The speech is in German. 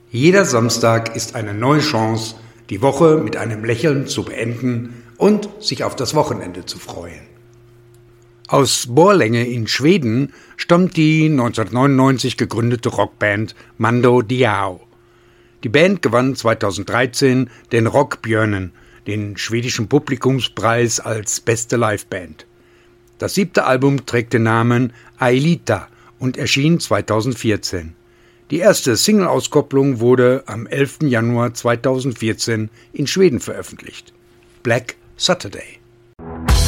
Jeder Samstag ist eine neue Chance, die Woche mit einem Lächeln zu beenden und sich auf das Wochenende zu freuen. Aus Borlänge in Schweden stammt die 1999 gegründete Rockband Mando Diao. Die Band gewann 2013 den Rockbjörnen, den schwedischen Publikumspreis als beste Liveband. Das 7. Album trägt den Namen Aelita und erschien 2014. Die erste Single-Auskopplung wurde am 11. Januar 2014 in Schweden veröffentlicht. Black Saturday.